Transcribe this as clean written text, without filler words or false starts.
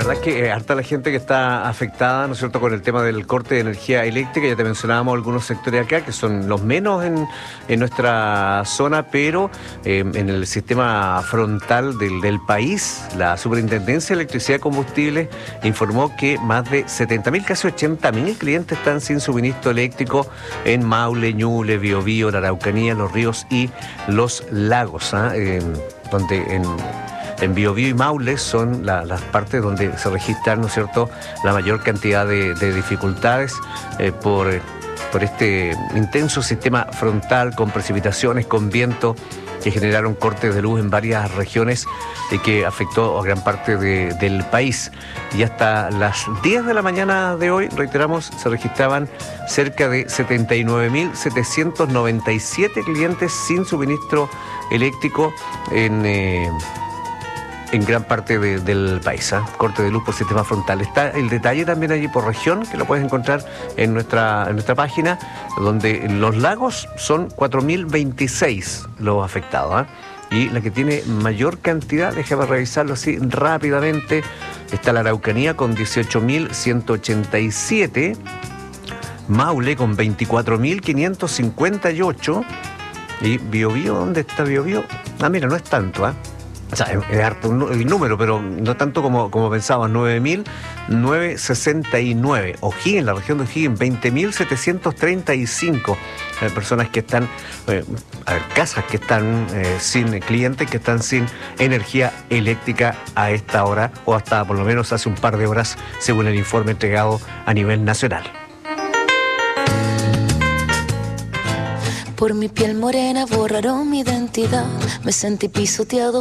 verdad es que harta la gente que está afectada, ¿no es cierto?, con el tema del corte de energía eléctrica. Ya te mencionábamos algunos sectores acá que son los menos en nuestra zona, pero en el sistema frontal del país, la Superintendencia de Electricidad y Combustibles informó que más de 70.000, casi 80.000 clientes están sin suministro eléctrico en Maule, Ñuble, Biobío, la Araucanía, los ríos y los lagos, donde en Biobío y Maule son las partes donde se registran, ¿no es cierto?, la mayor cantidad de dificultades por este intenso sistema frontal con precipitaciones, con viento, que generaron cortes de luz en varias regiones y que afectó a gran parte del país. Y hasta las 10 de la mañana de hoy, reiteramos, se registraban cerca de 79.797 clientes sin suministro eléctrico en gran parte del país, corte de luz por sistema frontal. Está el detalle también allí por región, que lo puedes encontrar en nuestra página, donde los lagos son 4.026 los afectados, y la que tiene mayor cantidad, déjame revisarlo así rápidamente, está la Araucanía con 18.187, Maule con 24.558, y Biobío, ¿dónde está Biobío? Mira, no es tanto, O sea, es harto el número, pero no tanto como pensaba, 9.969. O'Higgins, la región de O'Higgins, 20.735 personas que están, casas que están sin clientes, que están sin energía eléctrica a esta hora, o hasta por lo menos hace un par de horas, según el informe entregado a nivel nacional. Por mi piel morena borraron mi identidad, me sentí pisoteado